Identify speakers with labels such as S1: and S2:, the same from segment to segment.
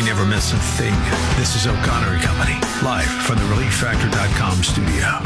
S1: never miss a thing. This is O'Connor and Company, live from the ReliefFactor.com studio.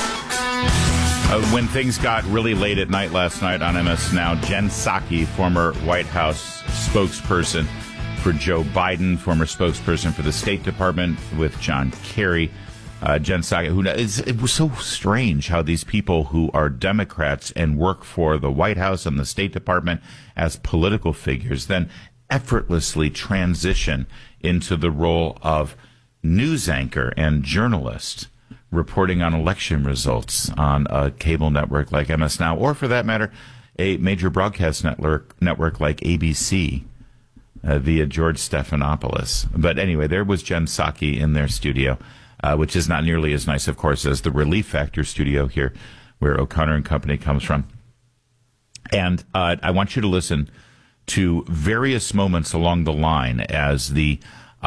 S2: When things got really late at night last night on MS Now, Jen Psaki, former White House spokesperson for Joe Biden, former spokesperson for the State Department with John Kerry, Jen Psaki, it was so strange how these people who are Democrats and work for the White House and the State Department as political figures then effortlessly transition into the role of news anchor and journalist, reporting on election results on a cable network like MS Now, or for that matter, a major broadcast network like ABC via George Stephanopoulos. But anyway, there was Jen Psaki in their studio, which is not nearly as nice, of course, as the Relief Factor studio here, where O'Connor and Company comes from. And I want you to listen to various moments along the line as the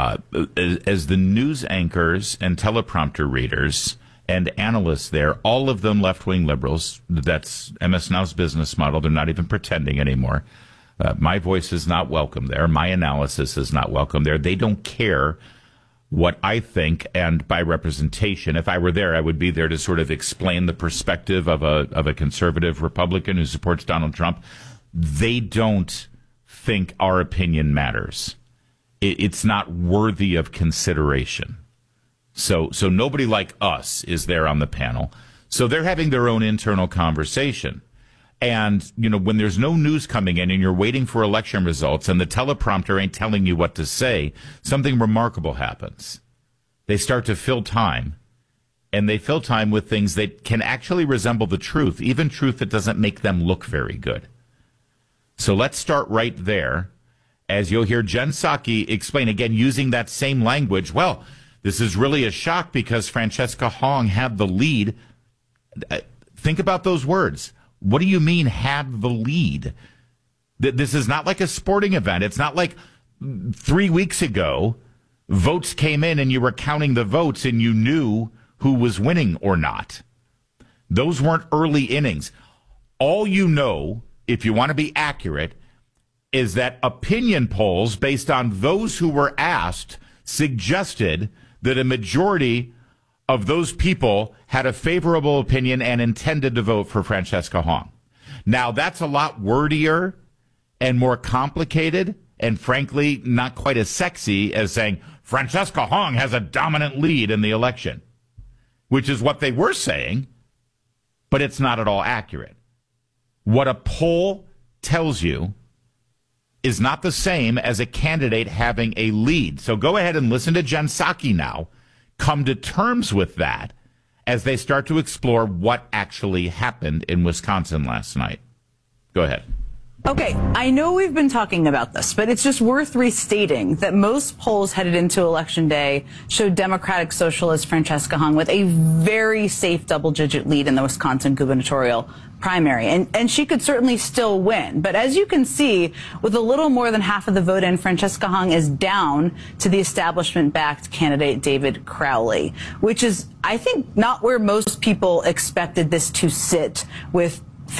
S2: news anchors and teleprompter readers and analysts there, all of them left-wing liberals. That's MS Now's business model. They're not even pretending anymore. My voice is not welcome there. My analysis is not welcome there. They don't care what I think, and by representation, if I were there, I would be there to sort of explain the perspective of a conservative Republican who supports Donald Trump. They don't think our opinion matters. It's not worthy of consideration. So nobody like us is there on the panel. So they're having their own internal conversation. And, when there's no news coming in and you're waiting for election results and the teleprompter ain't telling you what to say, something remarkable happens. They start to fill time. And they fill time with things that can actually resemble the truth, even truth that doesn't make them look very good. So let's start right there, as you'll hear Jen Psaki explain, again, using that same language. Well, this is really a shock because Francesca Hong had the lead. Think about those words. What do you mean, had the lead? This is not like a sporting event. It's not like 3 weeks ago, votes came in and you were counting the votes and you knew who was winning or not. Those weren't early innings. All you know, if you want to be accurate, is that opinion polls based on those who were asked suggested that a majority of those people had a favorable opinion and intended to vote for Francesca Hong. Now, that's a lot wordier and more complicated and, frankly, not quite as sexy as saying Francesca Hong has a dominant lead in the election, which is what they were saying, but it's not at all accurate. What a poll tells you is not the same as a candidate having a lead. So go ahead and listen to Jen Psaki now. Come to terms with that as they start to explore what actually happened in Wisconsin last night. Go ahead.
S3: Okay, I know we've been talking about this, but it's just worth restating that most polls headed into Election Day showed Democratic Socialist Francesca Hong with a very safe double-digit lead in the Wisconsin gubernatorial primary. And she could certainly still win. But as you can see, with a little more than half of the vote in, Francesca Hong is down to the establishment-backed candidate David Crowley, which is, I think, not where most people expected this to sit with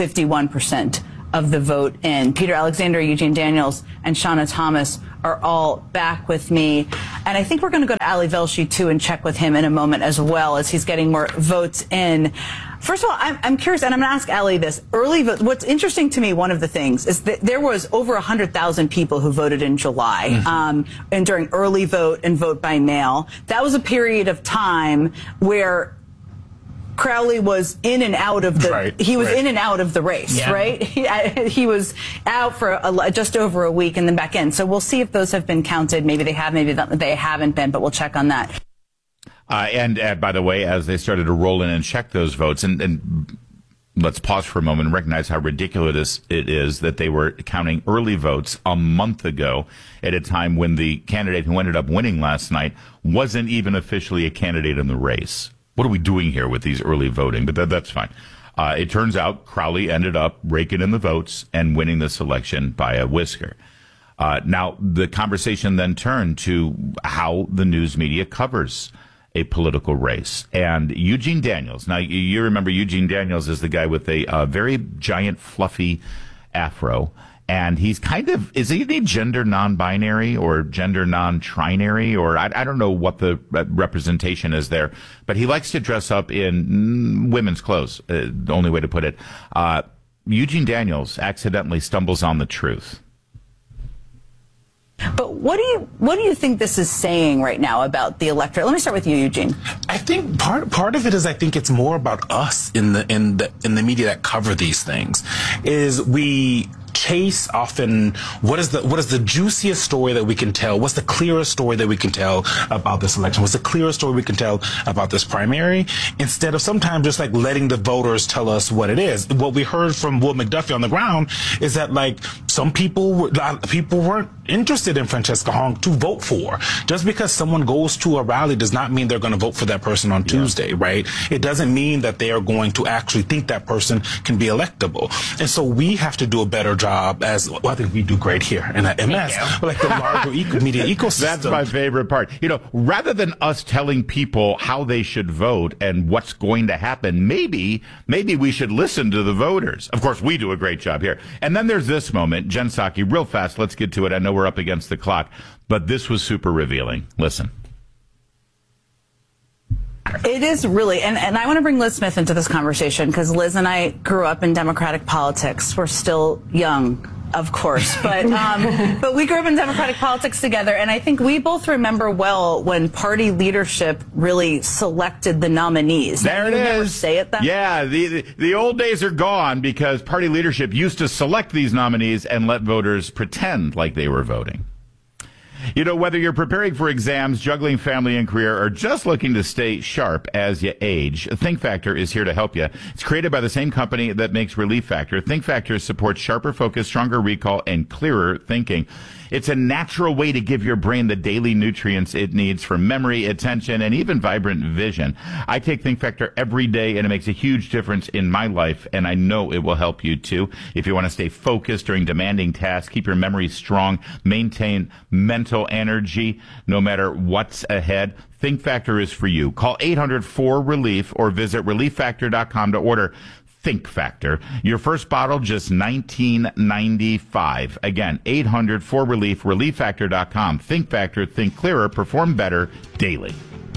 S3: 51% of the vote in. Peter Alexander, Eugene Daniels, and Shauna Thomas are all back with me. And I think we're going to go to Ali Velshi, too, and check with him in a moment as well as he's getting more votes in. First of all, I'm curious, and I'm going to ask Ali this. Early vote, what's interesting to me, one of the things, is that there was over 100,000 people who voted in July, and during early vote and vote by mail. That was a period of time where Crowley was in and out of the in and out of the race, right? He was out for just over a week and then back in. So we'll see if those have been counted. Maybe they have, maybe they haven't been, but we'll check on that.
S2: And by the way, as they started to roll in and check those votes, and let's pause for a moment and recognize how ridiculous it is that they were counting early votes a month ago at a time when the candidate who ended up winning last night wasn't even officially a candidate in the race. What are we doing here with these early voting? But that's fine. It turns out Crowley ended up raking in the votes and winning this election by a whisker. Now, the conversation then turned to how the news media covers a political race. And Eugene Daniels, now you remember Eugene Daniels is the guy with a very giant, fluffy afro. And he's is he gender non-binary or gender non-trinary, or I don't know what the representation is there, but he likes to dress up in women's clothes, the only way to put it. Eugene Daniels accidentally stumbles on the truth.
S3: But what do you think this is saying right now about the electorate? Let me start with you, Eugene.
S4: I think part of it is, I think it's more about us in the media that cover these things. Is we chase often what is the juiciest story that we can tell? What's the clearest story that we can tell about this election? What's the clearest story we can tell about this primary? Instead of sometimes just like letting the voters tell us what it is. What we heard from Will McDuffie on the ground is that like some people weren't interested in Francesca Hong to vote for. Just because someone goes to a rally does not mean they're going to vote for that person on Tuesday, right? It doesn't mean that they are going to actually think that person can be electable. And so we have to do a better job I think we do great here in at MS, but like the larger media ecosystem.
S2: That's my favorite part. Rather than us telling people how they should vote and what's going to happen, maybe we should listen to the voters. Of course, we do a great job here. And then there's this moment, Jen Psaki, real fast, let's get to it. I know we're up against the clock, but this was super revealing. Listen.
S3: It is really, and I want to bring Liz Smith into this conversation because Liz and I grew up in Democratic politics. We're still young, of course, but we grew up in Democratic politics together, and I think we both remember well when party leadership really selected the nominees.
S2: There it is.
S3: Never say it that.
S2: Yeah, the old days are gone because party leadership used to select these nominees and let voters pretend like they were voting. Whether you're preparing for exams, juggling family and career, or just looking to stay sharp as you age, Think Factor is here to help you. It's created by the same company that makes Relief Factor. Think Factor supports sharper focus, stronger recall, and clearer thinking. It's a natural way to give your brain the daily nutrients it needs for memory, attention, and even vibrant vision. I take Think Factor every day, and it makes a huge difference in my life, and I know it will help you too. If you want to stay focused during demanding tasks, keep your memory strong, maintain mental energy no matter what's ahead, Think Factor is for you. Call 800-4RELIEF or visit relieffactor.com to order Think Factor. Your first bottle, just $19.95. Again, 800-4RELIEF, relieffactor.com. Think Factor, think clearer, perform better daily.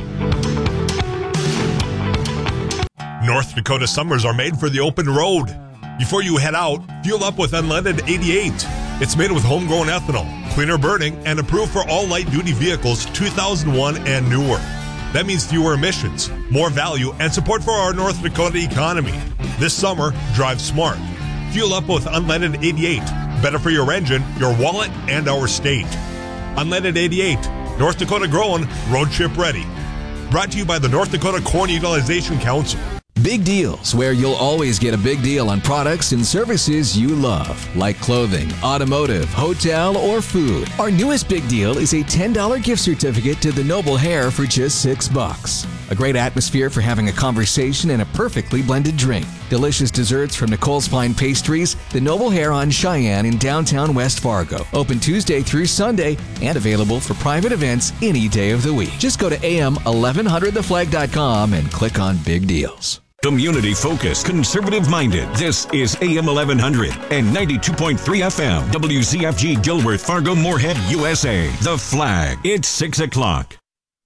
S5: North Dakota summers are made for the open road. Before you head out, fuel up with Unleaded 88. It's made with homegrown ethanol, cleaner burning, and approved for all light-duty vehicles 2001 and newer. That means fewer emissions, more value, and support for our North Dakota economy. This summer, drive smart. Fuel up with Unleaded 88. Better for your engine, your wallet, and our state. Unleaded 88. North Dakota grown, road trip ready. Brought to you by the North Dakota Corn Utilization Council.
S6: Big Deals, where you'll always get a big deal on products and services you love, like clothing, automotive, hotel, or food. Our newest big deal is a $10 gift certificate to the Noble Hair for just $6. A great atmosphere for having a conversation and a perfectly blended drink. Delicious desserts from Nicole's Fine Pastries, the Noble Hair on Cheyenne in downtown West Fargo. Open Tuesday through Sunday and available for private events any day of the week. Just go to am1100theflag.com and click on Big Deals.
S7: Community-focused, conservative-minded. This is AM 1100 and 92.3 FM. WCFG Gilbert, Fargo, Moorhead, USA. The Flag. It's 6 o'clock.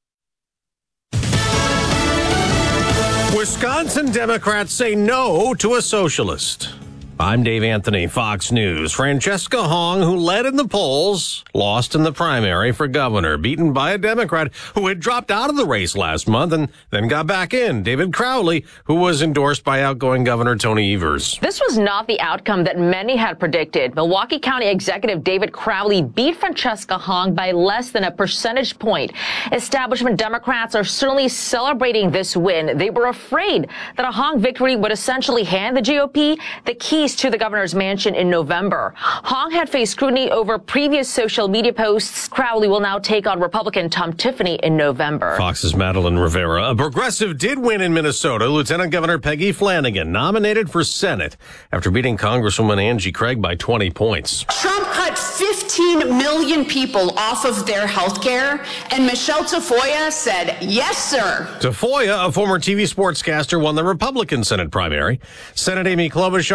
S8: Wisconsin Democrats say no to a socialist. I'm Dave Anthony, Fox News. Francesca Hong, who led in the polls, lost in the primary for governor, beaten by a Democrat who had dropped out of the race last month and then got back in, David Crowley, who was endorsed by outgoing Governor Tony Evers.
S9: This was not the outcome that many had predicted. Milwaukee County Executive David Crowley beat Francesca Hong by less than a percentage point. Establishment Democrats are certainly celebrating this win. They were afraid that a Hong victory would essentially hand the GOP the keys to the governor's mansion in November. Hong had faced scrutiny over previous social media posts. Crowley will now take on Republican Tom Tiffany in November.
S8: Fox's Madeline Rivera. A progressive did win in Minnesota. Lieutenant Governor Peggy Flanagan nominated for Senate after beating Congresswoman Angie Craig by 20 points.
S10: Trump cut 15 million people off of their health care, and Michelle Tafoya said, yes, sir.
S8: Tafoya, a former TV sportscaster, won the Republican Senate primary. Senate Amy Klobuchar won the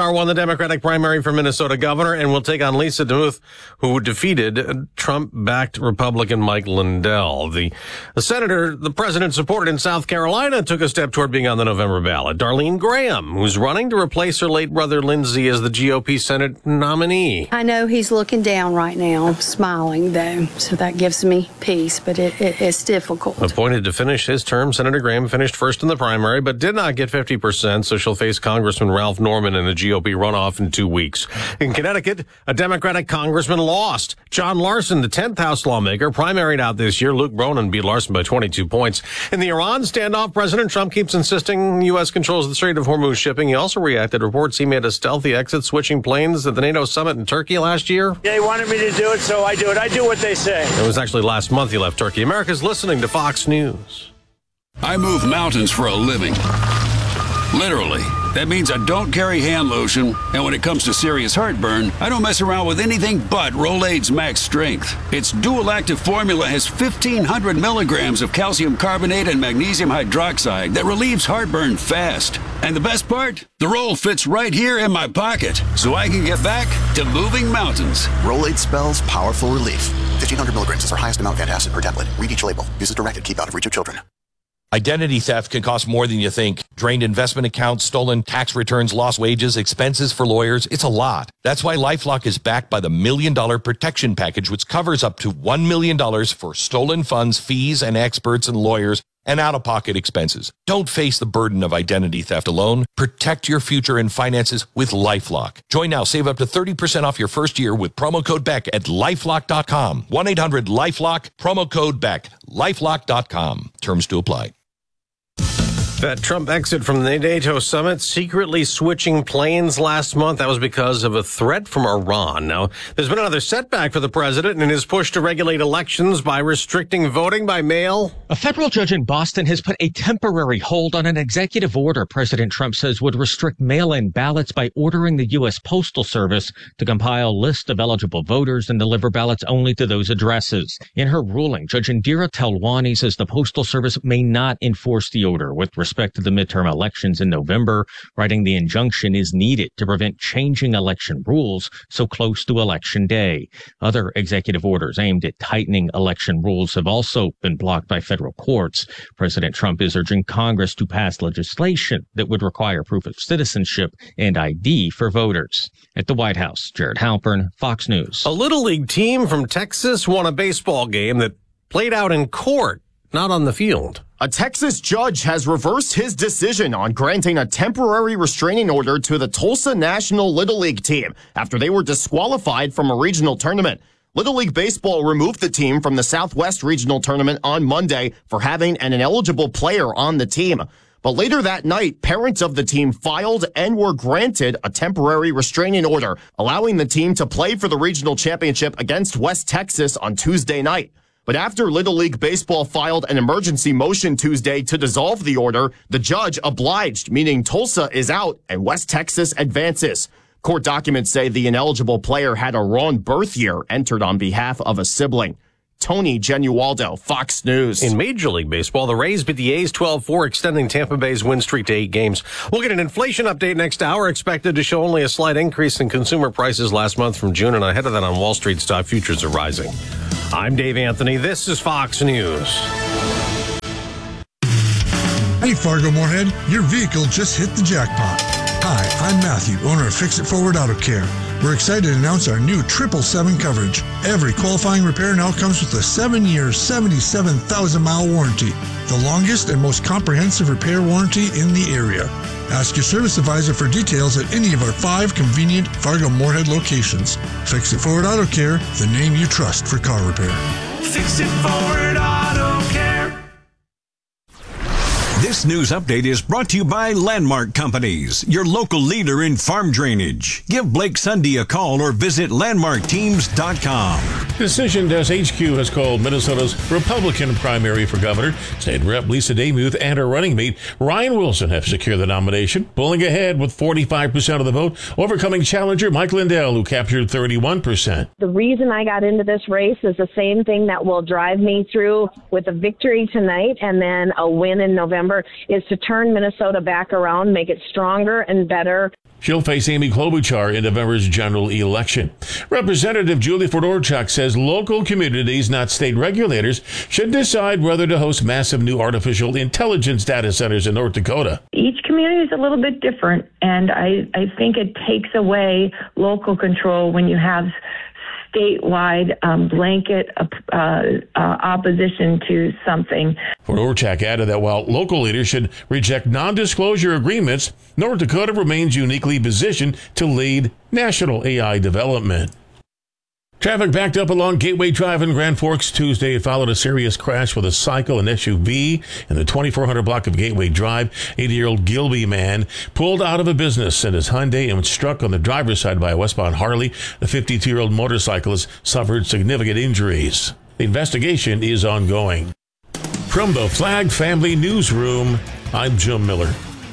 S8: Democratic primary for Minnesota governor and will take on Lisa DeMuth, who defeated Trump-backed Republican Mike Lindell. The senator the president supported in South Carolina took a step toward being on the November ballot. Darlene Graham, who's running to replace her late brother Lindsey as the GOP Senate nominee.
S11: I know he's looking down right now, smiling, though, so that gives me peace, but it's difficult.
S8: Appointed to finish his term, Senator Graham finished first in the primary, but did not get 50%, so she'll face Congressman Ralph Norman in the GOP runoff in 2 weeks. In Connecticut, a Democratic congressman lost. John Larson, the 10th House lawmaker, primaried out this year. Luke Bronin beat Larson by 22 points. In the Iran standoff, President Trump keeps insisting U.S. controls the Strait of Hormuz shipping. He also reacted to reports he made a stealthy exit, switching planes at the NATO summit in Turkey last year.
S12: They wanted me to do it, so I do it. I do what they say.
S8: It was actually last month he left Turkey. America's listening to Fox News.
S13: I move mountains for a living. Literally. That means I don't carry hand lotion, and when it comes to serious heartburn, I don't mess around with anything but Rolaids Max Strength. Its dual-active formula has 1,500 milligrams of calcium carbonate and magnesium hydroxide that relieves heartburn fast. And the best part? The roll fits right here in my pocket, so I can get back to moving mountains.
S14: Rolaids spells powerful relief. 1,500 milligrams is our highest amount of antacid per tablet. Read each label. Use as directed. Keep out of reach of children.
S15: Identity theft can cost more than you think. Drained investment accounts, stolen tax returns, lost wages, expenses for lawyers. It's a lot. That's why LifeLock is backed by the $1 Million Protection Package, which covers up to $1 million for stolen funds, fees, and experts and lawyers, and out-of-pocket expenses. Don't face the burden of identity theft alone. Protect your future and finances with LifeLock. Join now. Save up to 30% off your first year with promo code BECK at LifeLock.com. 1-800-LifeLock, promo code BECK. LifeLock.com. Terms to apply.
S8: That Trump exit from the NATO summit, secretly switching planes last month, that was because of a threat from Iran. Now, there's been another setback for the president in his push to regulate elections by restricting voting by mail.
S16: A federal judge in Boston has put a temporary hold on an executive order President Trump says would restrict mail-in ballots by ordering the U.S. Postal Service to compile a list of eligible voters and deliver ballots only to those addresses. In her ruling, Judge Indira Telwani says the Postal Service may not enforce the order with respect to the midterm elections in November, writing the injunction is needed to prevent changing election rules so close to Election Day. Other executive orders aimed at tightening election rules have also been blocked by federal courts. President Trump is urging Congress to pass legislation that would require proof of citizenship and ID for voters. At the White House, Jared Halpern, Fox News.
S8: A Little League team from Texas won a baseball game that played out in court, not on the field.
S17: A Texas judge has reversed his decision on granting a temporary restraining order to the Tulsa National Little League team after they were disqualified from a regional tournament. Little League Baseball removed the team from the Southwest Regional Tournament on Monday for having an ineligible player on the team. But later that night, parents of the team filed and were granted a temporary restraining order, allowing the team to play for the regional championship against West Texas on Tuesday night. But after Little League Baseball filed an emergency motion Tuesday to dissolve the order, the judge obliged, meaning Tulsa is out and West Texas advances. Court documents say the ineligible player had a wrong birth year entered on behalf of a sibling. Tony Genualdo, Fox News.
S8: In Major League Baseball, the Rays beat the A's 12-4, extending Tampa Bay's win streak to 8 games. We'll get an inflation update next hour, expected to show only a slight increase in consumer prices last month from June, and ahead of that on Wall Street, stock futures are rising. I'm Dave Anthony. This is Fox News.
S18: Hey, Fargo Moorhead, your vehicle just hit the jackpot. Hi, I'm Matthew, owner of Fix It Forward Auto Care. We're excited to announce our new 777 coverage. Every qualifying repair now comes with a 7-year, 77,000-mile warranty, the longest and most comprehensive repair warranty in the area. Ask your service advisor for details at any of our 5 convenient Fargo Moorhead locations. Fix It Forward Auto Care, the name you trust for car repair.
S19: Fix It Forward Auto Care.
S7: This news update is brought to you by Landmark Companies, your local leader in farm drainage. Give Blake Sunday a call or visit landmarkteams.com.
S20: Decision Desk HQ has called Minnesota's Republican primary for governor. State Rep Lisa Demuth and her running mate Ryan Wilson have secured the nomination, pulling ahead with 45% of the vote, overcoming challenger Mike Lindell, who captured 31%.
S21: The reason I got into this race is the same thing that will drive me through with a victory tonight and then a win in November, is to turn Minnesota back around, make it stronger and better.
S20: She'll face Amy Klobuchar in November's general election. Representative Julie Fedorchak says local communities, not state regulators, should decide whether to host massive new artificial intelligence data centers in North Dakota.
S22: Each community is a little bit different, and I think it takes away local control when you have statewide blanket opposition to something.
S20: Fedorchak added that while local leaders should reject non-disclosure agreements, North Dakota remains uniquely positioned to lead national AI development. Traffic backed up along Gateway Drive in Grand Forks Tuesday. It followed a serious crash with a cycle and SUV in the 2400 block of Gateway Drive. 80-year-old Gilby man pulled out of a business in his Hyundai and was struck on the driver's side by a westbound Harley. The 52-year-old motorcyclist suffered significant injuries. The investigation is ongoing. From the Flag Family Newsroom, I'm Jim Miller.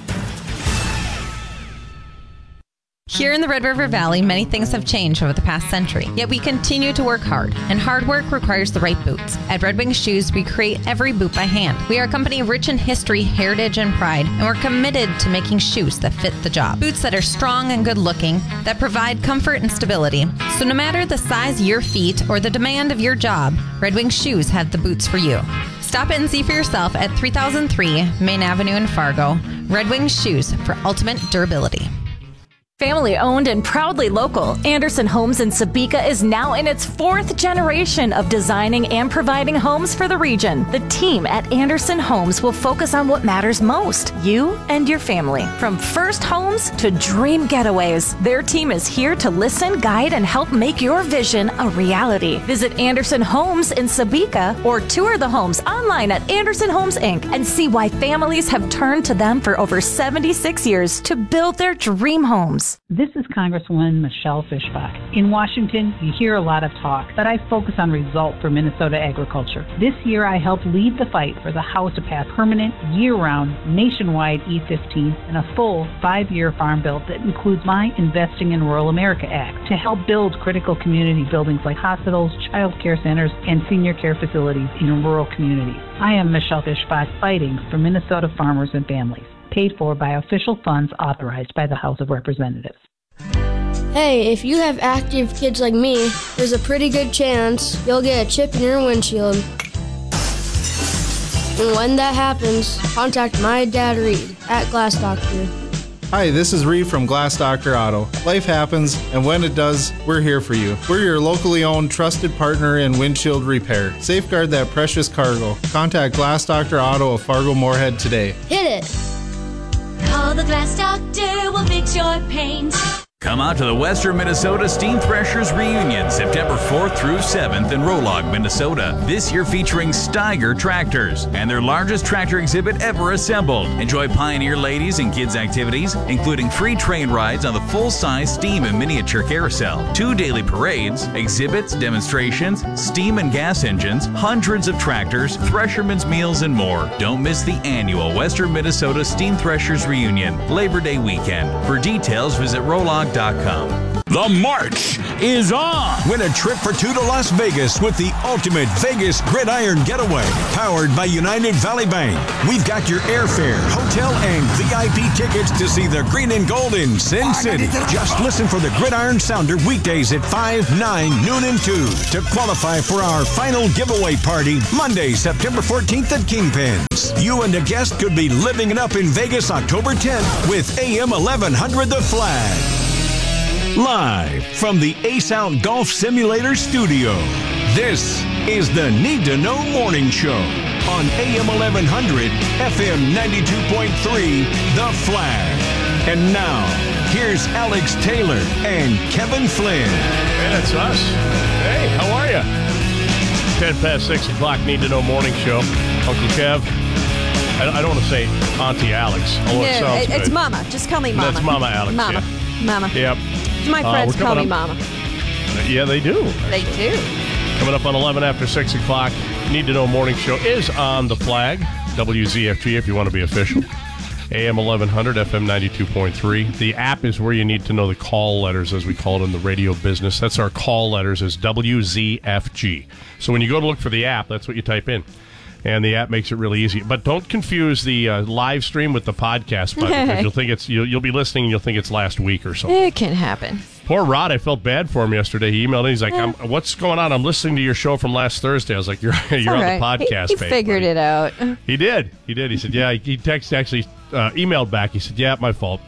S23: Here in the Red River Valley, many things have changed over the past century, yet we continue to work hard, and hard work requires the right boots. At Red Wing Shoes, we create every boot by hand. We are a company rich in history, heritage, and pride, and we're committed to making shoes that fit the job. Boots that are strong and good-looking, that provide comfort and stability. So no matter the size of your feet or the demand of your job, Red Wing Shoes have the boots for you. Stop in and see for yourself at 3003 Main Avenue in Fargo. Red Wing Shoes for ultimate durability.
S24: Family owned and proudly local, Anderson Homes in Sabika is now in its 4th generation of designing and providing homes for the region. The team at Anderson Homes will focus on what matters most, you and your family. From first homes to dream getaways, their team is here to listen, guide, and help make your vision a reality. Visit Anderson Homes in Sabika or tour the homes online at Anderson Homes Inc. and see why families have turned to them for over 76 years to build their dream homes.
S25: This is Congresswoman Michelle Fischbach. In Washington, you hear a lot of talk, but I focus on results for Minnesota agriculture. This year, I helped lead the fight for the House to pass permanent, year-round, nationwide E-15 and a full 5-year farm bill that includes my Investing in Rural America Act to help build critical community buildings like hospitals, child care centers, and senior care facilities in rural communities. I am Michelle Fischbach, fighting for Minnesota farmers and families. Paid for by official funds authorized by the House of Representatives.
S26: Hey, if you have active kids like me, there's a pretty good chance you'll get a chip in your windshield. And when that happens, contact my dad Reed at Glass Doctor.
S27: Hi, this is Reed from Glass Doctor Auto. Life happens, and when it does, we're here for you. We're your locally owned, trusted partner in windshield repair. Safeguard that precious cargo. Contact Glass Doctor Auto of Fargo Moorhead today.
S26: Hit it!
S28: Call the Glass Doctor, we'll fix your paint.
S29: Come out to the Western Minnesota Steam Threshers Reunion, September 4th through 7th in Rolog, Minnesota. This year featuring Steiger tractors and their largest tractor exhibit ever assembled. Enjoy Pioneer ladies and kids activities, including free train rides on the full-size steam and miniature carousel, 2 daily parades, exhibits, demonstrations, steam and gas engines, hundreds of tractors, threshermen's meals, and more. Don't miss the annual Western Minnesota Steam Threshers Reunion, Labor Day weekend. For details, visit Rolog.com.
S7: The march is on. Win a trip for 2 to Las Vegas with the ultimate Vegas Gridiron Getaway, powered by United Valley Bank. We've got your airfare, hotel, and VIP tickets to see the green and gold in Sin City. Just listen for the Gridiron Sounder weekdays at 5, 9, noon, and 2 to qualify for our final giveaway party Monday, September 14th at Kingpins. You and a guest could be living it up in Vegas October 10th with AM 1100 The Flag. Live from the Ace Out Golf Simulator Studio, this is the Need to Know Morning Show on AM 1100, FM 92.3, The Flag. And now, here's Alex Taylor and Kevin Flynn.
S8: Hey, that's us. Hey, how are you? 10 past 6 o'clock, Need to Know Morning Show. Uncle Kev. I don't want to say Auntie Alex.
S30: No, it's Mama. Just call me Mama.
S8: That's Mama Alex.
S30: Mama.
S8: Yeah.
S30: Mama.
S8: Yep.
S30: My friends call me Mama.
S8: Yeah, they do.
S30: They do.
S1: Coming up on 11 after 6 o'clock, Need to Know Morning Show is on the flag. WZFG if you want to be official. AM 1100, FM 92.3. The app is where you need to know the call letters, as we call it in the radio business. That's our call letters, is WZFG. So when you go to look for the app, that's what you type in. And the app makes it really easy. But don't confuse the live stream with the podcast button, because you'll think you'll be listening and you'll think it's last week or so.
S2: It can happen.
S1: Poor Rod, I felt bad for him yesterday. He emailed in. He's like, what's going on? I'm listeing to your show from last Thursday. I was like, you're on the podcast page.
S2: He figured it out.
S1: He did. He said, yeah. He emailed back. He said, yeah, my fault.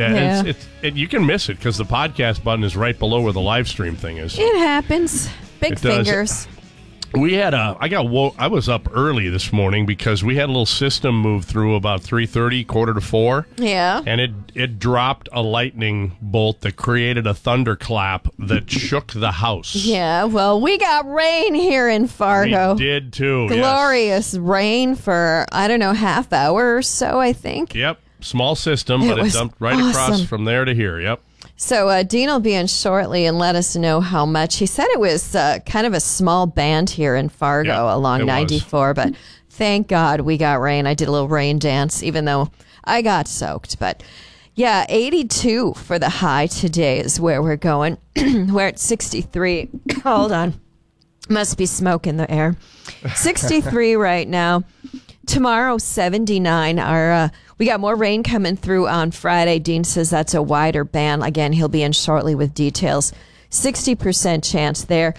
S1: You can miss it because the podcast button is right below where the live stream thing is.
S2: It happens. Big fingers.
S1: We had I was up early this morning because we had a little system move through about 3:30, 3:45.
S2: Yeah.
S1: And it dropped a lightning bolt that created a thunderclap that shook the house.
S2: Yeah, well, we got rain here in Fargo.
S1: We did too.
S2: Glorious rain for, I don't know, half hour or so, I think.
S1: Yep. Small system, but it dumped right across from there to here. Yep.
S2: So Dean will be in shortly and let us know how much. He said it was kind of a small band here in Fargo along 94, but thank God we got rain. I did a little rain dance, even though I got soaked. But yeah, 82 for the high today is where we're going. We're at 63. Hold on. Must be smoke in the air. 63 right now. Tomorrow, 79. We got more rain coming through on Friday. Dean says that's a wider band. Again, he'll be in shortly with details. 60% chance there.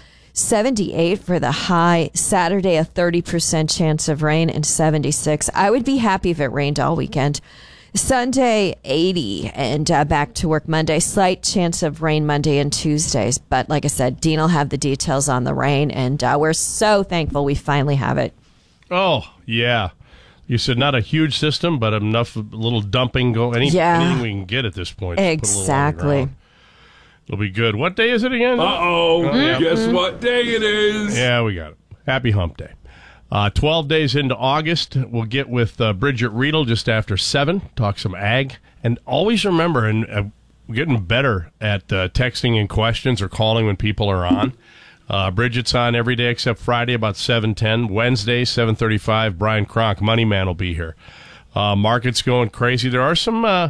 S2: 78 for the high. Saturday, a 30% chance of rain, and 76. I would be happy if it rained all weekend. Sunday, 80, and back to work Monday. Slight chance of rain Monday and Tuesdays. But like I said, Dean will have the details on the rain, and we're so thankful we finally have it.
S1: Oh, yeah. You said not a huge system, but enough, a little dumping, anything we can get at this point.
S2: Exactly.
S1: It'll be good. What day is it again?
S3: Guess what day it is?
S1: Yeah, we got it. Happy Hump Day. 12 days into August, we'll get with Bridget Riedel just after 7, talk some ag. And always remember, and we're getting better at texting in questions or calling when people are on. Bridget's on every day except Friday about 7:10. Wednesday, 7:35. Brian Kronk, Money Man, will be here. Market's going crazy. There are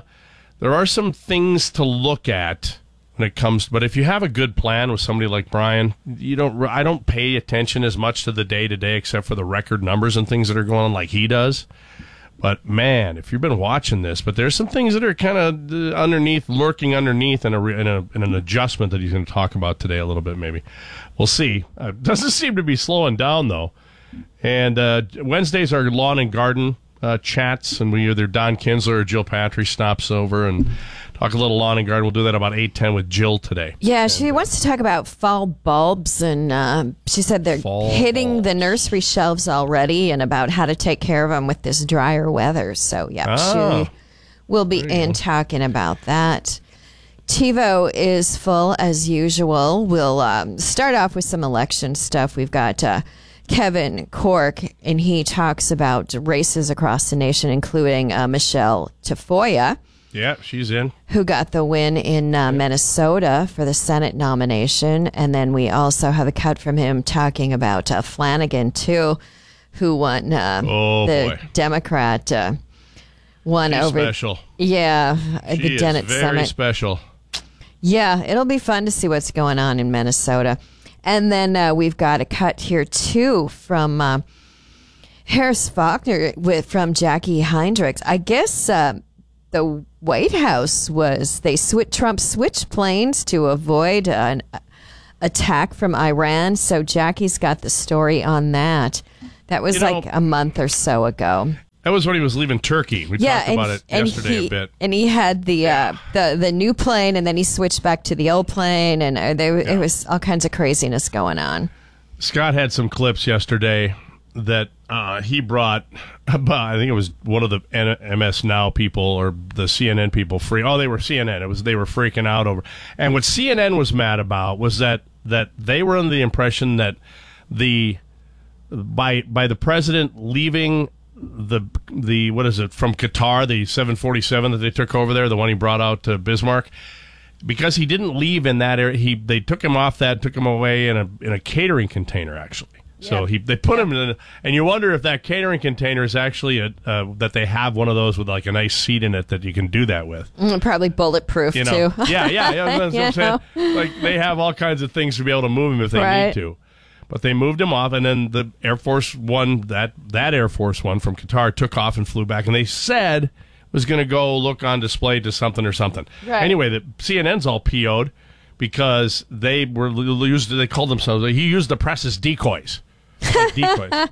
S1: some things to look at when it comes. But if you have a good plan with somebody like Brian, I don't pay attention as much to the day to day except for the record numbers and things that are going on like he does. But man, if you've been watching this, but there's some things that are kind of lurking underneath, in an adjustment that he's going to talk about today a little bit. Maybe we'll see. Doesn't seem to be slowing down though. And Wednesdays are lawn and garden chats, and we either Don Kinsler or Jill Patry stops over and talk a little lawn and garden. We'll do that about 8:10 with Jill today.
S2: Yeah, she wants to talk about fall bulbs, and she said they're hitting the nursery shelves already, and about how to take care of them with this drier weather. So, she will be in talking about that. TiVo is full as usual. We'll start off with some election stuff. We've got Kevin Cork, and he talks about races across the nation, including Michelle Tafoya.
S1: Yeah, she's in.
S2: Who got the win in Minnesota for the Senate nomination. And then we also have a cut from him talking about Flanagan, too, who won the Democrat won
S1: She's
S2: over.
S1: Special.
S2: Yeah,
S1: the
S2: Dennett
S1: very
S2: Summit.
S1: Special.
S2: Yeah, it'll be fun to see what's going on in Minnesota. And then we've got a cut here, too, from Harris Faulkner from Jackie Hendricks. I guess the White House Trump switched planes to avoid an attack from Iran. So Jackie's got the story on that. That was a month or so ago.
S1: That was when he was leaving Turkey. We talked about it yesterday a bit.
S2: And he had the new plane, and then he switched back to the old plane, and it was all kinds of craziness going on.
S1: Scott had some clips yesterday that he brought about, I think it was one of the MS Now people or the CNN people they were CNN. They were freaking out over. And what CNN was mad about was that they were under the impression that by the president leaving the what is it from Qatar, the 747 that they took over there, the one he brought out to Bismarck, because he didn't leave in that area, they took him off that, took him away in a catering container, actually. So they put him in, and you wonder if that catering container is actually that they have one of those with like a nice seat in it that you can do that with.
S2: Probably bulletproof too.
S1: Yeah. That's what I'm saying. Like they have all kinds of things to be able to move him if they need to. But they moved him off, and then the Air Force One, that Air Force One from Qatar, took off and flew back, and they said was going to go look on display to something or something.
S2: Right.
S1: Anyway, the CNN's all PO'd because they were used. They called themselves. He used the press as decoys. Like decoys.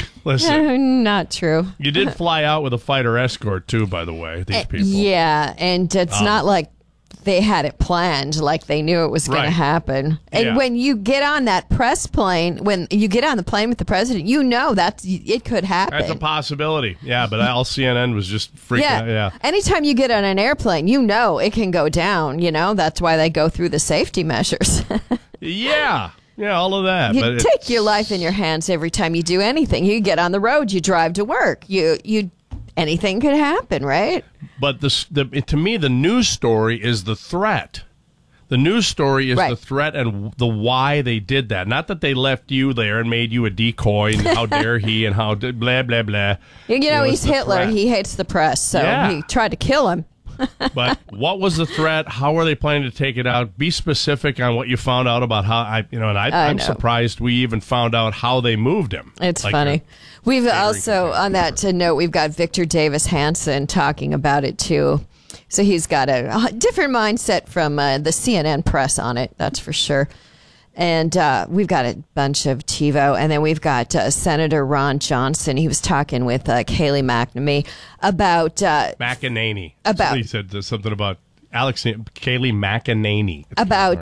S1: Listen,
S2: not true.
S1: You did fly out with a fighter escort too, by the way. These people.
S2: Yeah, and it's not like they had it planned, like they knew it was going to happen. And when you get on that press plane, when you get on the plane with the president, you know that it could happen.
S1: That's a possibility. Yeah, but all CNN was just freaking out. Yeah.
S2: Anytime you get on an airplane, you know it can go down. You know, that's why they go through the safety measures.
S1: Yeah, all of that.
S2: You take your life in your hands every time you do anything. You get on the road, you drive to work. You anything could happen, right?
S1: But to me, the news story is the threat. The news story is the threat and the why they did that. Not that they left you there and made you a decoy and how dare he and how blah, blah, blah.
S2: You know he's Hitler. Threat. He hates the press, so he tried to kill him.
S1: But what was the threat? How are they planning to take it out? Be specific on what you found out about how I'm surprised we even found out how they moved him.
S2: It's funny. We've also, on that note, we've got Victor Davis Hanson talking about it too. So he's got a different mindset from the CNN press on it, that's for sure. And we've got a bunch of TiVo. And then we've got Senator Ron Johnson. He was talking with Kayleigh McEnany about...
S1: McEnany. He said something about Kayleigh McEnany.
S2: About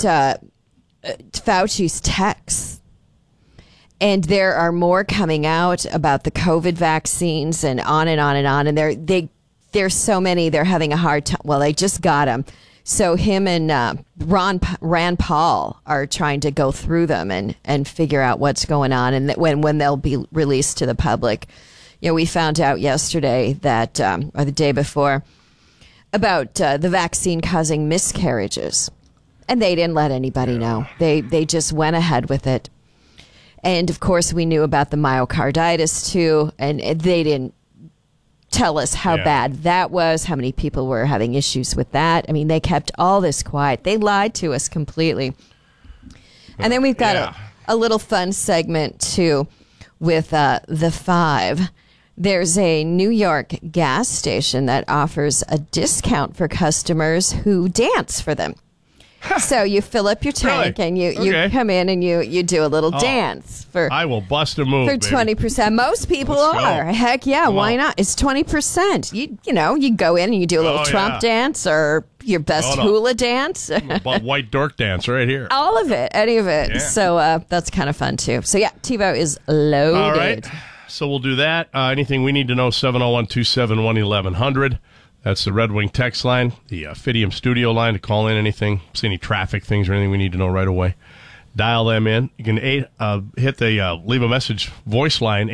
S2: Fauci's texts. And there are more coming out about the COVID vaccines and on and on and on. And there's so many, they're having a hard time. Well, they just got them. So him and Rand Paul are trying to go through them and figure out what's going on and when they'll be released to the public. You know, we found out yesterday that, or the day before, about the vaccine causing miscarriages. And they didn't let anybody know. They just went ahead with it. And, of course, we knew about the myocarditis, too, and they didn't tell us how bad that was, how many people were having issues with that. I mean, they kept all this quiet. They lied to us completely. And then we've got a little fun segment, too, with The Five. There's a New York gas station that offers a discount for customers who dance for them. So you fill up your tank and you come in and you do a little dance for.
S1: I will bust a move
S2: for 20%. Most people are. Heck yeah, why not? It's 20%. You go in and you do a little Trump dance or your best hula dance,
S1: white dork dance right here.
S2: All of it, any of it. Yeah. So that's kind of fun too. So TiVo is loaded.
S1: All right, so we'll do that. Anything we need to know? 701-271-1100. That's the Red Wing text line, the Fidium studio line to call in anything, see any traffic things or anything we need to know right away. Dial them in. You can hit the leave a message voice line,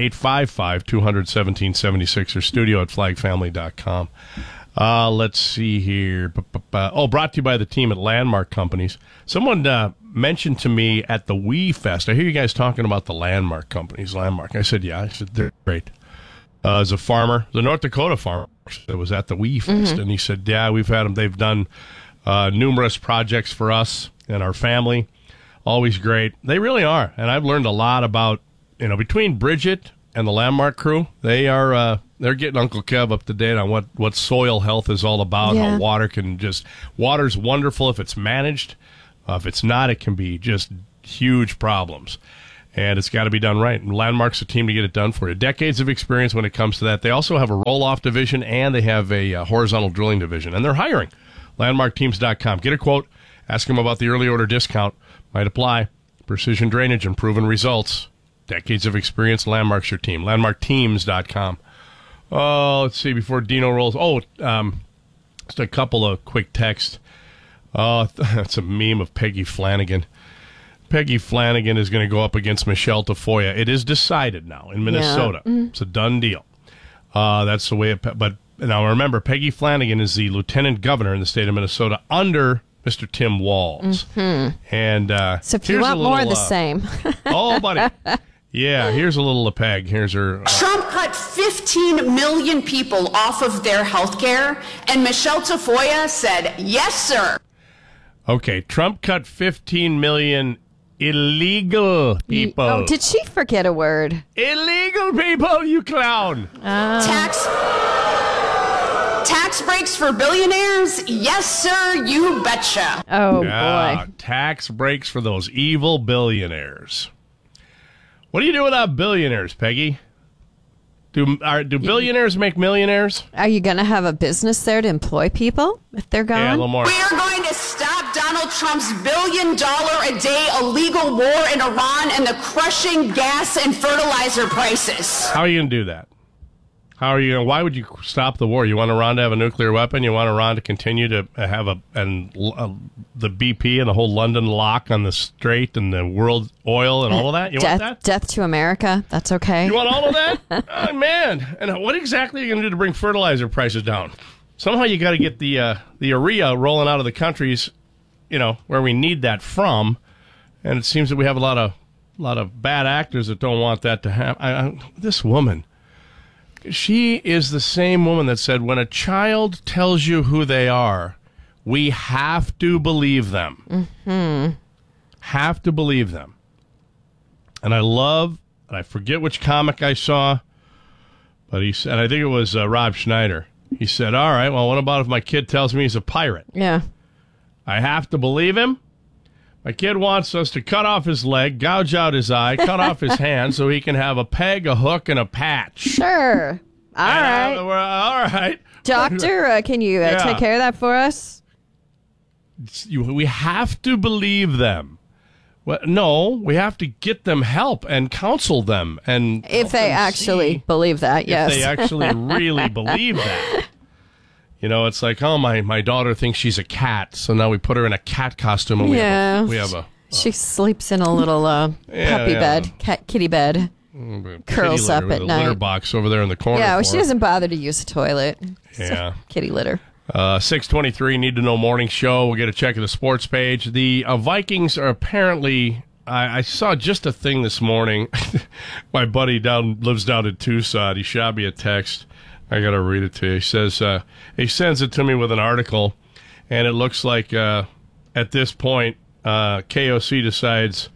S1: 855-200-1776 or studio@flagfamily.com. Let's see here. Brought to you by the team at Landmark Companies. Someone mentioned to me at the Wee Fest, I hear you guys talking about the Landmark Companies. Landmark. I said, yeah. I said, they're great. As a farmer, the North Dakota farmer that was at the Wee Fest, and he said, yeah, we've had them. They've done numerous projects for us and our family. Always great. They really are. And I've learned a lot about, between Bridget and the Landmark crew, they're getting Uncle Kev up to date on what soil health is all about, how water's wonderful if it's managed. If it's not, it can be just huge problems. And it's got to be done right. And Landmark's a team to get it done for you. Decades of experience when it comes to that. They also have a roll-off division, and they have a horizontal drilling division. And they're hiring. LandmarkTeams.com. Get a quote. Ask them about the early order discount. Might apply. Precision drainage and proven results. Decades of experience. Landmark's your team. LandmarkTeams.com. Oh, let's see. Before Dino rolls. Just a couple of quick texts. That's a meme of Peggy Flanagan. Peggy Flanagan is going to go up against Michelle Tafoya. It is decided now in Minnesota. Yeah. It's a done deal. That's the way but now remember, Peggy Flanagan is the lieutenant governor in the state of Minnesota under Mr. Tim Walz. And
S2: So if you want more of the same.
S1: Oh, buddy. Yeah, here's a little Lepeg. Here's her.
S4: Trump cut 15 million people off of their health care, and Michelle Tafoya said, yes, sir.
S1: Okay, Trump cut 15 million illegal people.
S2: Oh, did she forget a word?
S1: Illegal people, you clown.
S4: Tax breaks for billionaires? Yes, sir, you betcha.
S2: Oh, boy.
S1: Tax breaks for those evil billionaires. What do you do without billionaires, Peggy? Do billionaires make millionaires?
S2: Are you going to have a business there to employ people if they're gone?
S1: Yeah, a little more.
S4: We are going to stop Donald Trump's $1 billion a day illegal war in Iran and the crushing gas and fertilizer prices.
S1: How are you going to do that? Why would you stop the war? You want Iran to have a nuclear weapon? You want Iran to continue to have the BP and the whole London lock on the strait and the world oil and all of that? You want that?
S2: Death to America. That's okay.
S1: You want all of that? Oh, man. And what exactly are you going to do to bring fertilizer prices down? Somehow you got to get the urea rolling out of the countries, where we need that from. And it seems that we have a lot of bad actors that don't want that to happen. This woman. She is the same woman that said, when a child tells you who they are, we have to believe them.
S2: Mm-hmm.
S1: Have to believe them. And I forget which comic I saw, but he said, I think it was Rob Schneider. He said, all right, well, what about if my kid tells me he's a pirate?
S2: Yeah.
S1: I have to believe him. My kid wants us to cut off his leg, gouge out his eye, cut off his hand so he can have a peg, a hook, and a patch.
S2: Sure. All right.
S1: All right.
S2: Doctor, can you take care of that for us?
S1: We have to believe them. Well, no, we have to get them help and counsel them. And
S2: if they actually believe that, yes.
S1: If they actually really believe that. It's like, oh, my daughter thinks she's a cat, so now we put her in a cat costume and we have a
S2: she sleeps in a little puppy bed, kitty bed. Curls up at night.
S1: Litter box over there in the corner.
S2: Yeah, she doesn't bother to use a toilet.
S1: Yeah.
S2: Kitty litter.
S1: 6:23, Need to Know Morning Show. We'll get a check of the sports page. The Vikings are apparently, I saw just a thing this morning. My buddy lives down in Tucson. He shot me a text. I got to read it to you. He says, he sends it to me with an article, and it looks like at this point, KOC decides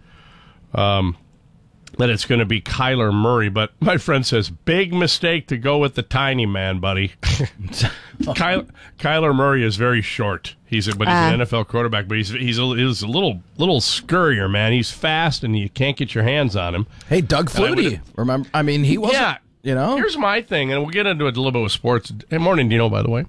S1: that it's going to be Kyler Murray. But my friend says, big mistake to go with the tiny man, buddy. Kyler Murray is very short. He's an NFL quarterback, but he's a little scurrier, man. He's fast, and you can't get your hands on him.
S5: Hey, Doug Flutie, remember? I mean, he wasn't...
S1: Yeah. Here's my thing, and we'll get into it a little bit with sports. Hey, morning, Dino, by the way.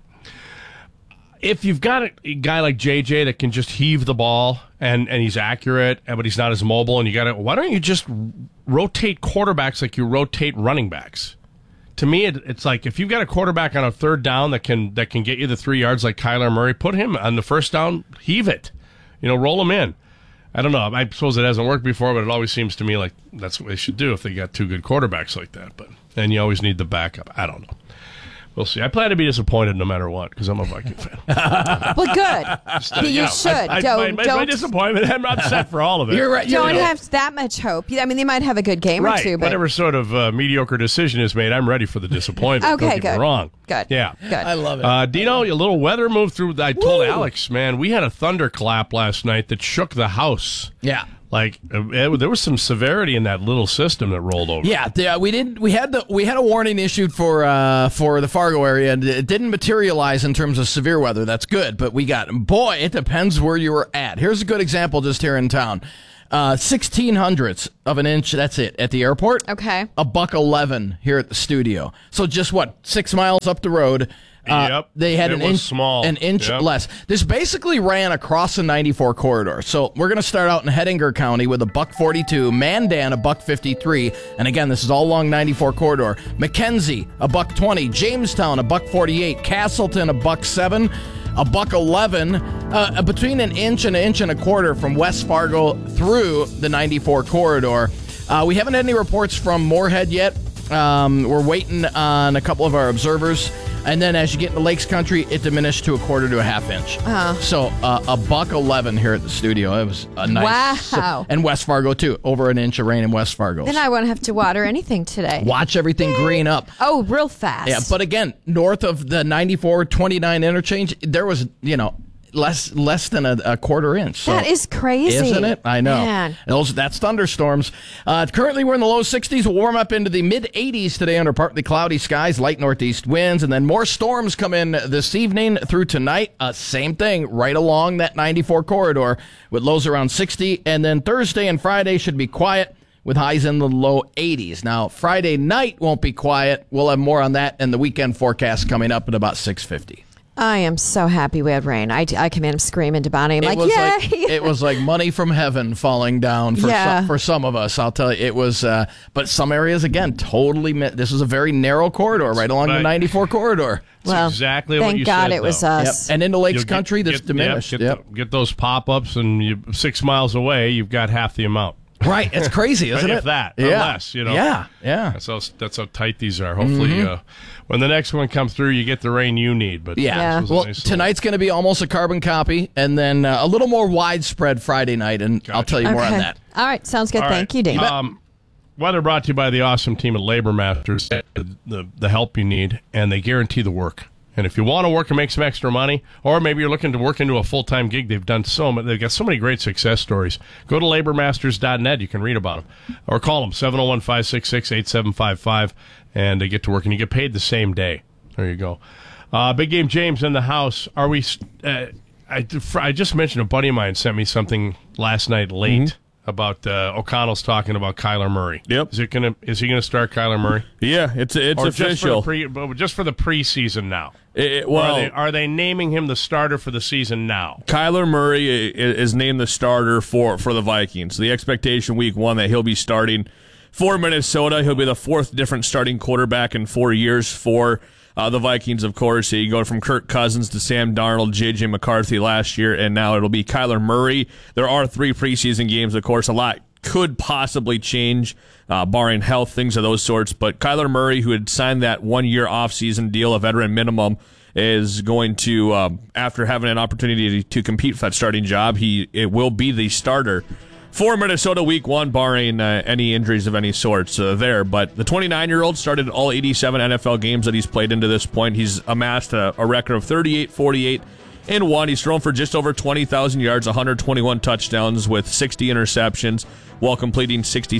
S1: If you've got a guy like JJ that can just heave the ball and he's accurate, but he's not as mobile, and why don't you just rotate quarterbacks like you rotate running backs? To me, it's like if you've got a quarterback on a third down that can get you the 3 yards like Kyler Murray, put him on the first down, heave it, roll him in. I don't know. I suppose it hasn't worked before, but it always seems to me like that's what they should do if they got two good quarterbacks like that. And you always need the backup. I don't know. We'll see. I plan to be disappointed no matter what because I'm a Viking fan.
S2: Well, good. You should.
S1: My disappointment. I'm upset for all of it.
S5: You're right.
S2: Don't have that much hope. I mean, they might have a good game or two. But
S1: whatever sort of mediocre decision is made, I'm ready for the disappointment.
S2: Okay,
S1: Don't get me wrong.
S2: Good.
S1: Yeah.
S2: Good.
S5: I love it.
S1: Dino, a little weather moved through. I told Alex, man, we had a thunderclap last night that shook the house.
S5: Yeah.
S1: Like there was some severity in that little system that rolled over.
S5: Yeah, we had a warning issued for the Fargo area, and it didn't materialize in terms of severe weather. That's good, but it depends where you were at. Here's a good example just here in town. 1600ths of an inch. That's it at the airport.
S2: Okay.
S5: $1.11 here at the studio. So just 6 miles up the road.
S1: Yep.
S5: They had an inch
S1: Yep.
S5: less. This basically ran across the 94 corridor. So we're going to start out in Hettinger County with $1.42, Mandan $1.53, and again, this is all along 94 corridor. McKenzie $1.20, Jamestown $1.48, Castleton $1.07, $1.11, between an inch and a quarter from West Fargo through the 94 corridor. We haven't had any reports from Moorhead yet. We're waiting on a couple of our observers. And then as you get into Lakes Country, it diminished to a quarter to a half inch. So $1.11 here at the studio. It was a nice.
S2: Wow.
S5: And West Fargo, too. Over an inch of rain in West Fargo.
S2: Then I won't have to water anything today.
S5: Watch everything green up.
S2: Oh, real fast.
S5: Yeah, but again, north of the 94-29 interchange, there was, less than a quarter inch. So,
S2: that is crazy.
S5: Isn't it? I know.
S2: Man.
S5: That's thunderstorms. Currently, we're in the low 60s. We'll warm up into the mid-80s today under partly cloudy skies, light northeast winds, and then more storms come in this evening through tonight. Same thing, right along that 94 corridor with lows around 60. And then Thursday and Friday should be quiet with highs in the low 80s. Now, Friday night won't be quiet. We'll have more on that and the weekend forecast coming up at about 6:50.
S2: I am so happy we had rain. I come in screaming to Bonnie. I'm like, yay!
S5: It was like money from heaven falling down for some of us. I'll tell you, it was. But some areas, again, totally. This was a very narrow corridor right along the 94 corridor.
S1: Well, exactly what you said.
S2: Thank God it was us.
S5: Yep. And into Lakes Country, this diminished.
S1: Get those pop-ups, and 6 miles away, you've got half the amount.
S5: Right, it's crazy, isn't it?
S1: If that, or less,
S5: Yeah.
S1: That's how tight these are. Hopefully, when the next one comes through, you get the rain you need. But
S5: well, tonight's going to be almost a carbon copy, and then a little more widespread Friday night, and I'll tell you more on that.
S2: All right, sounds good. Thank you, Dave.
S1: Weather brought to you by the awesome team at Labor Masters. The help you need, and they guarantee the work. And if you want to work and make some extra money, or maybe you're looking to work into a full-time gig, they've got so many great success stories. Go to labormasters.net. You can read about them. Or call them, 701-566-8755, and they get to work, and you get paid the same day. There you go. Big Game James in the house. Are we? I just mentioned a buddy of mine sent me something last night late about O'Connell's talking about Kyler Murray.
S6: Yep.
S1: Is he gonna start Kyler Murray?
S6: Yeah, it's official.
S1: Just for the preseason now. Are they naming him the starter for the season now?
S6: Kyler Murray is named the starter for the Vikings. The expectation week 1 that he'll be starting for Minnesota. He'll be the 4th different starting quarterback in 4 years for the Vikings, of course. You go from Kirk Cousins to Sam Darnold, J.J. McCarthy last year, and now it'll be Kyler Murray. There are 3 preseason games, of course. A lot could possibly change, barring health, things of those sorts. But Kyler Murray, who had signed that 1-year off-season deal, a veteran minimum, is going to, after having an opportunity to compete for that starting job, it will be the starter for Minnesota week 1, barring any injuries of any sorts there. But the 29-year-old started all 87 NFL games that he's played into this point. He's amassed a record of 38-48-1. He's thrown for just over 20,000 yards, 121 touchdowns with 60 interceptions, while completing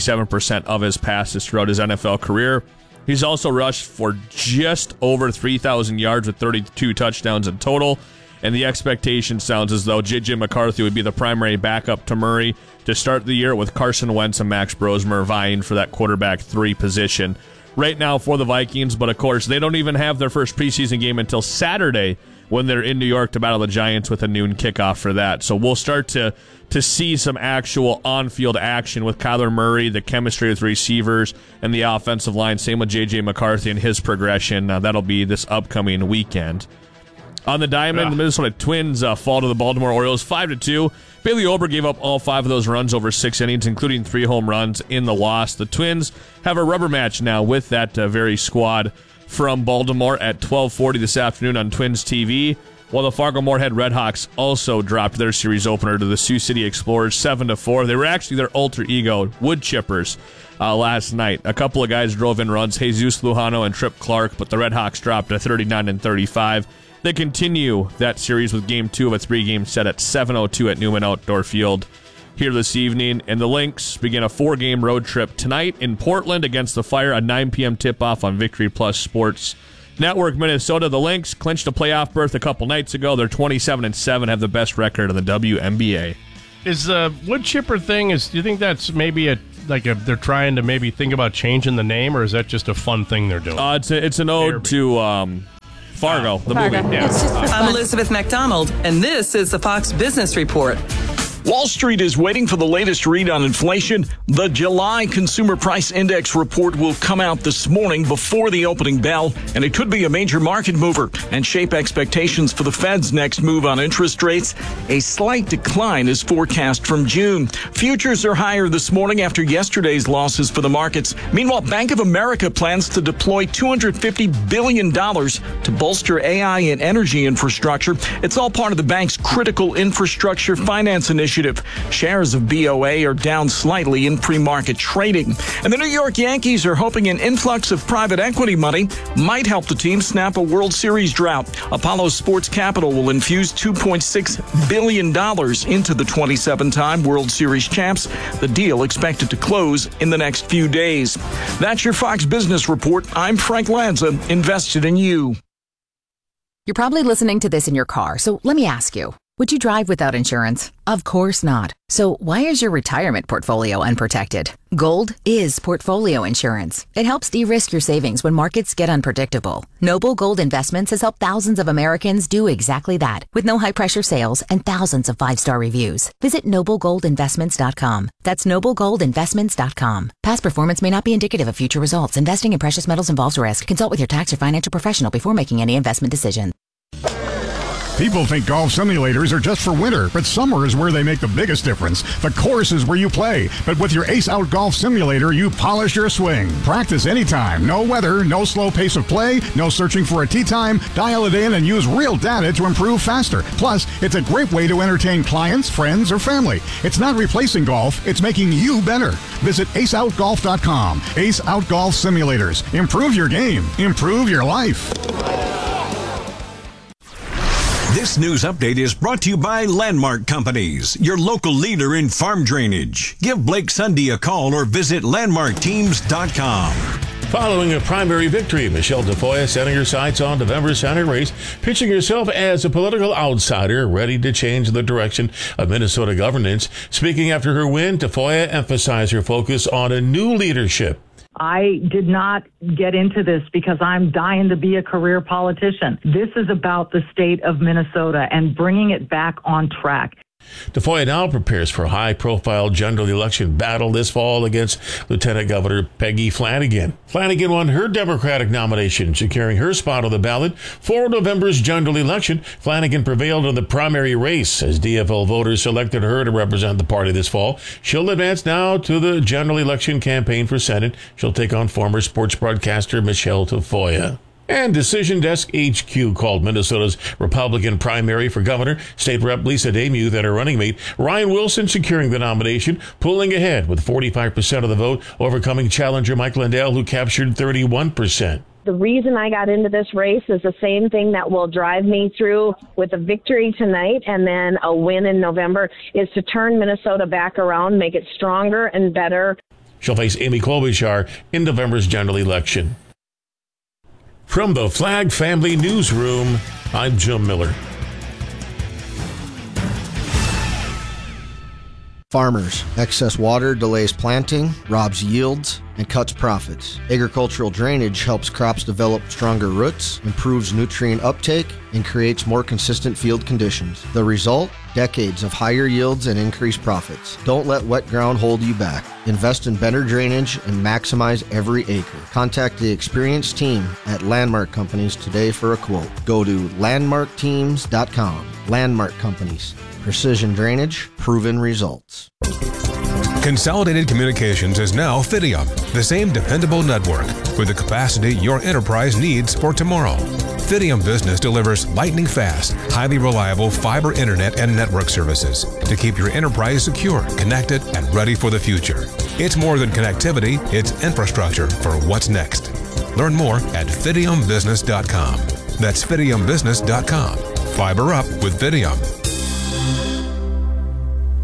S6: 67% of his passes throughout his NFL career. He's also rushed for just over 3,000 yards with 32 touchdowns in total. And the expectation sounds as though J.J. McCarthy would be the primary backup to Murray to start the year, with Carson Wentz and Max Brosmer vying for that quarterback 3 position right now for the Vikings. But, of course, they don't even have their first preseason game until Saturday, when they're in New York to battle the Giants with a noon kickoff for that. So we'll start to see some actual on-field action with Kyler Murray, the chemistry with receivers, and the offensive line. Same with J.J. McCarthy and his progression. That'll be this upcoming weekend. On the diamond, the Minnesota Twins fall to the Baltimore Orioles 5-2. Bailey Ober gave up all 5 of those runs over 6 innings, including 3 home runs in the loss. The Twins have a rubber match now with that very squad from Baltimore at 12:40 this afternoon on Twins TV, while the Fargo-Moorhead Redhawks also dropped their series opener to the Sioux City Explorers 7-4. They were actually their alter ego, Wood Chippers, last night. A couple of guys drove in runs, Jesus Lujano and Tripp Clark, but the Redhawks dropped to 39-35. They continue that series with Game 2 of a 3-game set at 7:02 at Newman Outdoor Field here this evening. And the Lynx begin a 4-game road trip tonight in Portland against the Fire, a 9 p.m. tip-off on Victory Plus Sports Network. Minnesota, the Lynx clinched a playoff berth a couple nights ago. They're 27-7, have the best record in the WNBA.
S1: Is the wood chipper thing, do you think that's maybe they're trying to maybe think about changing the name, or is that just a fun thing they're doing?
S6: It's an ode to Fargo, the movie. Yeah.
S9: I'm Elizabeth McDonald, and this is the Fox Business Report. Wall Street is waiting for the latest read on inflation. The July Consumer Price Index report will come out this morning before the opening bell, and it could be a major market mover and shape expectations for the Fed's next move on interest rates. A slight decline is forecast from June. Futures are higher this morning after yesterday's losses for the markets. Meanwhile, Bank of America plans to deploy $250 billion to bolster AI and energy infrastructure. It's all part of the bank's critical infrastructure finance initiative. Shares of BOA are down slightly in pre-market trading. And the New York Yankees are hoping an influx of private equity money might help the team snap a World Series drought. Apollo Sports Capital will infuse $2.6 billion into the 27-time World Series champs. The deal expected to close in the next few days. That's your Fox Business Report. I'm Frank Lanza, invested in you.
S10: You're probably listening to this in your car, so let me ask you. Would you drive without insurance? Of course not. So why is your retirement portfolio unprotected? Gold is portfolio insurance. It helps de-risk your savings when markets get unpredictable. Noble Gold Investments has helped thousands of Americans do exactly that, with no high-pressure sales and thousands of 5-star reviews. Visit NobleGoldInvestments.com. That's NobleGoldInvestments.com. Past performance may not be indicative of future results. Investing in precious metals involves risk. Consult with your tax or financial professional before making any investment decision.
S11: People think golf simulators are just for winter, but summer is where they make the biggest difference. The course is where you play, but with your Ace Out Golf Simulator, you polish your swing. Practice anytime. No weather, no slow pace of play, no searching for a tee time. Dial it in and use real data to improve faster. Plus, it's a great way to entertain clients, friends, or family. It's not replacing golf, it's making you better. Visit aceoutgolf.com. Ace Out Golf Simulators. Improve your game. Improve your life.
S7: This news update is brought to you by Landmark Companies, your local leader in farm drainage. Give Blake Sunday a call or visit landmarkteams.com.
S20: Following a primary victory, Michelle Tafoya setting her sights on November's Senate race, pitching herself as a political outsider ready to change the direction of Minnesota governance. Speaking after her win, Tafoya emphasized her focus on a new leadership.
S12: I did not get into this because I'm dying to be a career politician. This is about the state of Minnesota and bringing it back on track.
S20: Tafoya now prepares for a high-profile general election battle this fall against Lieutenant Governor Peggy Flanagan. Flanagan won her Democratic nomination, securing her spot on the ballot for November's general election. Flanagan prevailed in the primary race as DFL voters selected her to represent the party this fall. She'll advance now to the general election campaign for Senate. She'll take on former sports broadcaster Michelle Tafoya. And Decision Desk HQ called Minnesota's Republican primary for governor. State Rep Lisa Demuth and her running mate Ryan Wilson securing the nomination, pulling ahead with 45% of the vote, overcoming challenger Mike Lindell, who captured 31%.
S21: The reason I got into this race is the same thing that will drive me through with a victory tonight and then a win in November, is to turn Minnesota back around, make it stronger and better.
S20: She'll face Amy Klobuchar in November's general election. From the Flag Family Newsroom, I'm Jim Miller.
S13: Farmers. Excess water delays planting, robs yields, and cuts profits. Agricultural drainage helps crops develop stronger roots, improves nutrient uptake, and creates more consistent field conditions. The result? Decades of higher yields and increased profits. Don't let wet ground hold you back. Invest in better drainage and maximize every acre. Contact the experienced team at Landmark Companies today for a quote. Go to landmarkteams.com. Landmark Companies. Precision drainage, proven results.
S14: Consolidated Communications is now Fidium, the same dependable network with the capacity your enterprise needs for tomorrow. Fidium Business delivers lightning-fast, highly reliable fiber internet and network services to keep your enterprise secure, connected, and ready for the future. It's more than connectivity, it's infrastructure for what's next. Learn more at FidiumBusiness.com. That's FidiumBusiness.com. Fiber up with Fidium.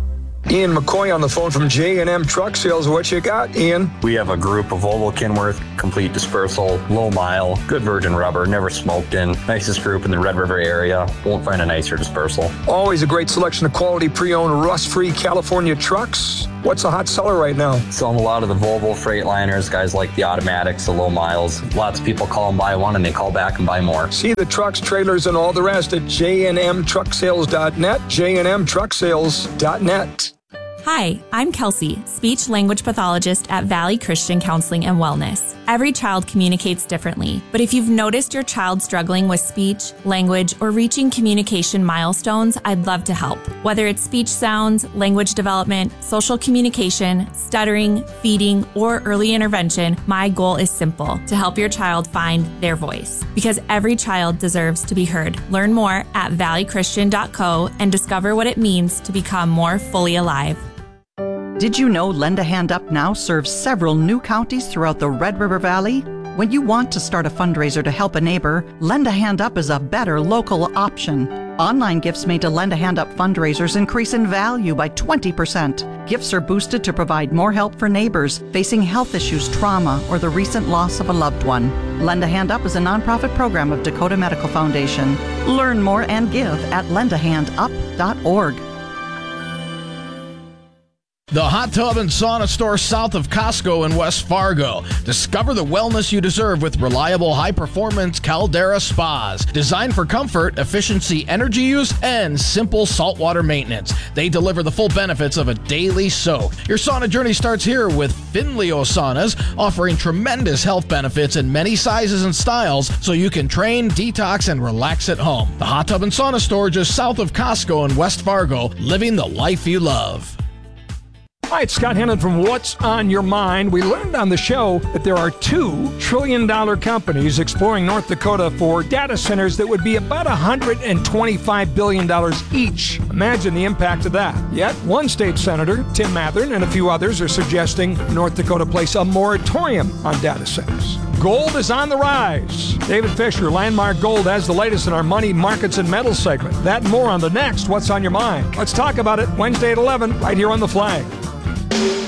S15: Ian McCoy on the phone from J&M Truck Sales. What you got, Ian?
S16: We have a group of Volvo Kenworth, complete dispersal, low mile, good virgin rubber, never smoked in. Nicest group in the Red River area. Won't find a nicer dispersal.
S15: Always a great selection of quality pre-owned, rust-free California trucks. What's a hot seller right now?
S16: Selling a lot of the Volvo Freightliners, guys like the automatics, the low miles. Lots of people call and buy one, and they call back and buy more.
S15: See the trucks, trailers, and all the rest at jnmtrucksales.net, jnmtrucksales.net.
S17: Hi, I'm Kelsey, speech language pathologist at Valley Christian Counseling and Wellness. Every child communicates differently, but if you've noticed your child struggling with speech, language, or reaching communication milestones, I'd love to help. Whether it's speech sounds, language development, social communication, stuttering, feeding, or early intervention, my goal is simple: to help your child find their voice. Because every child deserves to be heard. Learn more at valleychristian.co and discover what it means to become more fully alive.
S18: Did you know Lend a Hand Up now serves several new counties throughout the Red River Valley? When you want to start a fundraiser to help a neighbor, Lend a Hand Up is a better local option. Online gifts made to Lend a Hand Up fundraisers increase in value by 20%. Gifts are boosted to provide more help for neighbors facing health issues, trauma, or the recent loss of a loved one. Lend a Hand Up is a nonprofit program of Dakota Medical Foundation. Learn more and give at lendahandup.org.
S5: The Hot Tub and Sauna Store south of Costco in West Fargo. Discover the wellness you deserve with reliable, high-performance Caldera spas. Designed for comfort, efficiency, energy use, and simple saltwater maintenance. They deliver the full benefits of a daily soak. Your sauna journey starts here with Finleo Saunas, offering tremendous health benefits in many sizes and styles so you can train, detox, and relax at home. The Hot Tub and Sauna Store just south of Costco in West Fargo, living the life you love.
S19: Hi, it's Scott Hennon from What's on Your Mind. We learned on the show that there are $2 trillion companies exploring North Dakota for data centers that would be about $125 billion each. Imagine the impact of that. Yet, one state senator, Tim Mathern, and a few others are suggesting North Dakota place a moratorium on data centers. Gold is on the rise. David Fisher, Landmark Gold, has the latest in our money, markets, and metals segment. That and more on the next What's on Your Mind. Let's talk about it Wednesday at 11 right here on The Flag.